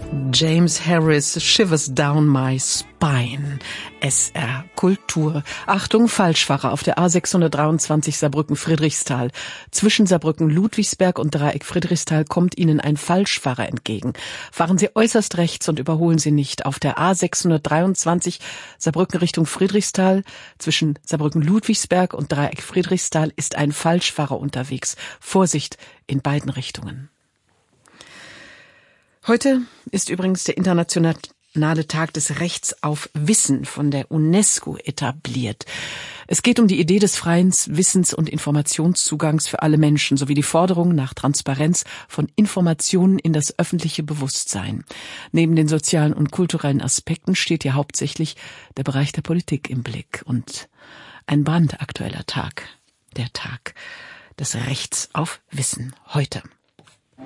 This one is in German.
James Harris, Shivers Down My Spine. SR Kultur. Achtung, Falschfahrer auf der A623 Saarbrücken-Friedrichsthal. Zwischen Saarbrücken-Ludwigsberg und Dreieck Friedrichsthal kommt Ihnen ein Falschfahrer entgegen. Fahren Sie äußerst rechts und überholen Sie nicht. Auf der A623 Saarbrücken Richtung Friedrichsthal. Zwischen Saarbrücken-Ludwigsberg und Dreieck Friedrichsthal ist ein Falschfahrer unterwegs. Vorsicht in beiden Richtungen. Heute ist übrigens der internationale Tag des Rechts auf Wissen von der UNESCO etabliert. Es geht um die Idee des freien Wissens- und Informationszugangs für alle Menschen sowie die Forderung nach Transparenz von Informationen in das öffentliche Bewusstsein. Neben den sozialen und kulturellen Aspekten steht hier hauptsächlich der Bereich der Politik im Blick. Und ein brandaktueller Tag, der Tag des Rechts auf Wissen heute.